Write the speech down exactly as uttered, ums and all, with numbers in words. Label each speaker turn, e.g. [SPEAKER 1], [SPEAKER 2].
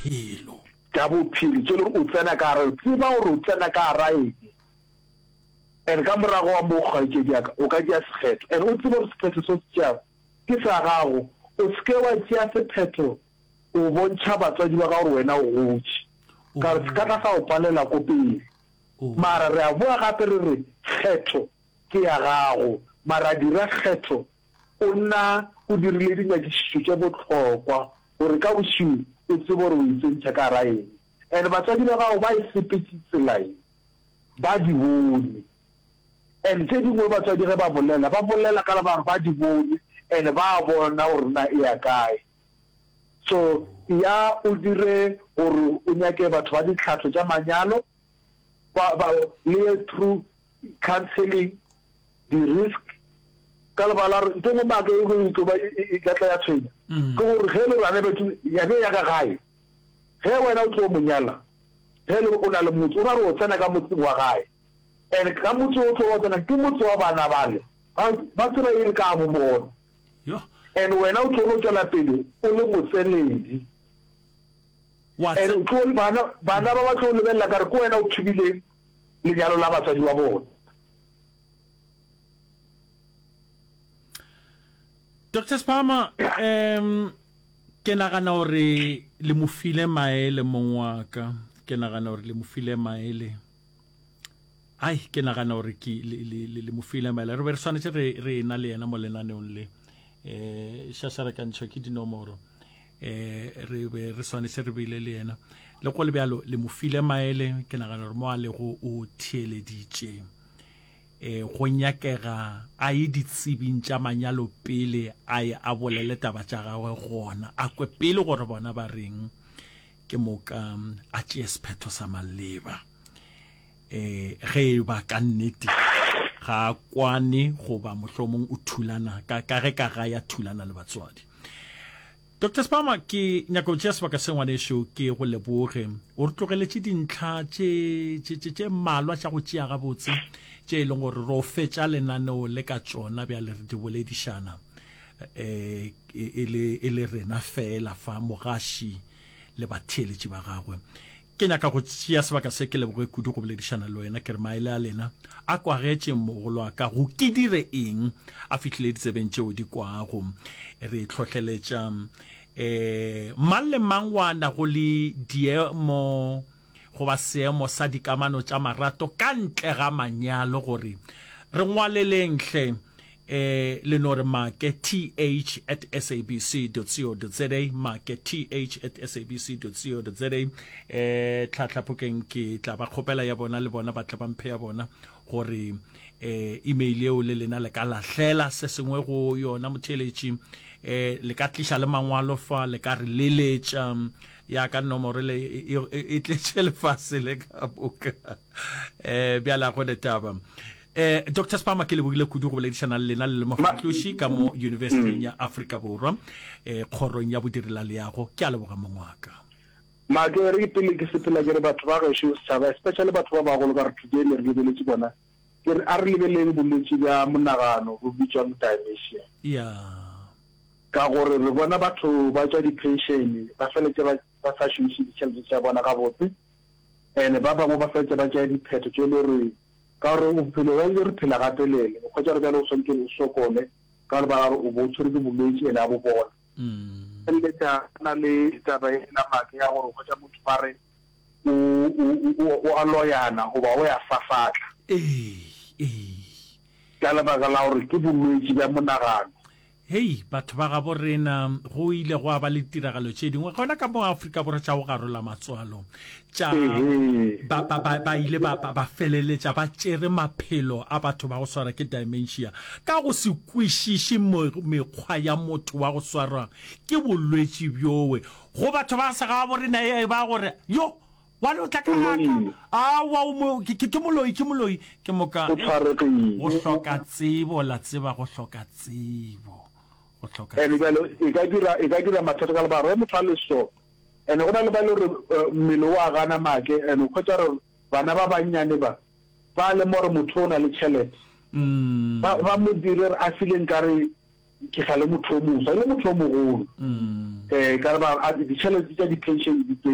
[SPEAKER 1] bophelo
[SPEAKER 2] tsa bophelo tse le o tsena ka re tsiba o re tsena ka ra eng ene ka morago wa mo kgaitse diaka o ka dia sekgetho ene o tsiba sekgetho so tsia ke sa gago o ske wa tsia sekgetho o bontsha batswadi ba ga gore wena o gotse ka re ka ka sa o palela ko pele mara re a bua gape re re kgetho ke ya gago mara dira kgetho o nna o dirile dinyakišišo tše botlhokwa gore ka bosiu o tsebe gore o itsentšha ka ra eng and batswadi ba gago ba e sepetse tselae ba di bone and tse dingwe batswadi ge ba bolela ba bolela ka lebaka ba di bone and ba bona gore na e ya kae so ya o dire gore o nyake batho ba ditlhatlo tša manyalo le through counseling the risk ka lebala re ntse mo make e go itlo ba e tla ya tshwenya ke gore ge le bana bethu ya be ya ka gae ge wena o tlo monyala ge le o na le motho o ra re o tsena ka motse wa gae ene ka motse o tlo tsena ke motse wa bana bale ba tsena e ka mo bona
[SPEAKER 1] yo
[SPEAKER 2] ene wena o tlo tsela pele o le motsenedi wa ene tlo bana bana ba ba tlo lebella ka re ko wena o thubile lenyalo la batswadi wa bona.
[SPEAKER 1] Doctor Spama, um, ke nagana hore le mofile maele mongwaka ke nagana hore le mofile maele ai ke nagana hore ke le le mofile maele re be re swanetse re re na le yena mo lenaneong le eh shashara ka ntšha ke dinomoro eh re be re swanetse re bile le yena le go le bjalo le mofile maele ke nagana hore mo a le go o theeleditše eh go nyakega a e ditsebing tša manyalo pele a a bolele taba tša gagwe gona a kwe pele gore bona ba reng ke moka a tšee sephetho sa maleba eh ge ba ka nnete ga kwane go ba mohlomong o thulana ka ka ge ka ga ya thulana le batswadi. Doctor Spama ke nyako tšea sebaka se ngwaneso ke go leboge o re tlogeletše dintlha tše tše mmalwa tša go tšea gabotse tše e leng gore ro fetša lenaneo le ka tšona bja le re di boledišana um e le rena fela fa mogaši le batheeletši ba gagwe ke nyaka go tšea sebaka se ke leboge kudu go boledišana le wena ke re maele a lena a kwagetše mogolo wa ka go ke dire eng a fihlile ditsebeng tšeo di kwago re tlhohleletša um mang le mang wa na go le diemo go ba seemo sa dikamano tša marato ka ntle ga manyalo gore re ngwalelenhle eh le no re make th at sabc dot co dot za make th at sabc dot co dot za eh tlhatlhapokeng ke tla ba kgopela ya bona le bona ba tla ba mphe ya bona gore eh email eo le lena le ka lahlela se sengwe go yona motheletši eh le ka tlisha le mangwalo fa le ka re leletša ya ka nomoro le e tletse le fase le ka boka eh bja la go letaba. Eh, Doctor Spama ke le bogile kudu go boledišana le lena le le mofatloši ka mo University ya Afrika Borwa eh kgorong ya bodirela leago ke a leboga mongwaka
[SPEAKER 2] ma ke re pele ke sepela ke re batho ba gešo setšhaba especially batho ba bagolo ka re thuto le re lebeletše bona ke re a re lebeleng bolwetši bja monagano go bitswang dementia
[SPEAKER 1] ya
[SPEAKER 2] ka gore re bona batho ba tšwa di-pension ba feletse ba sa šomiše ditšhelete tša bona ka botse and ba bangwe ba feletse ba tšea dipheto tše le re ka gore o phelo wa re phela gatelele o kgotsa re ka le o swantse o sokole ka gore ba o bo tshwere ke bolwetse ene a bo bona
[SPEAKER 1] mm
[SPEAKER 2] le ta na le taba e la make ya gore o kgotsa motho ba re o a loyana go ba o ya fafatla
[SPEAKER 1] eh eh
[SPEAKER 2] ka lebaka la gore ke bolwetse bja monagano
[SPEAKER 1] hey batho ba ga borena go ile go aba le tiragalo tše dingwe gona ka mo Afrika Borwa tša go garola matswalo tša ba ba ba ile ba ba feleletša ba tšere maphelo a batho ba go swara ke dementia ka go se kwešiše mekgwa ya motho wa go swarwa ke bolwetši bjowe go batho ba sa ga borena e ba gore yo wa lo tla ka a wa mo ke ke moloi ke moloi ke moka go hloka tsebo la tseba go hloka tsebo
[SPEAKER 2] ene belo e ka dira e ka dira mathata ka ba re motho le so ene go na le ba le re mmele wa gana make ene go tsa re bana ba banyane ba ba le more motho ona le tšhelete
[SPEAKER 1] mm
[SPEAKER 2] ba ba mo dire a fileng ka re ke ga le motho mo sa le motho mo go
[SPEAKER 1] mm
[SPEAKER 2] eh ka ba a di tšhelete tša di pension di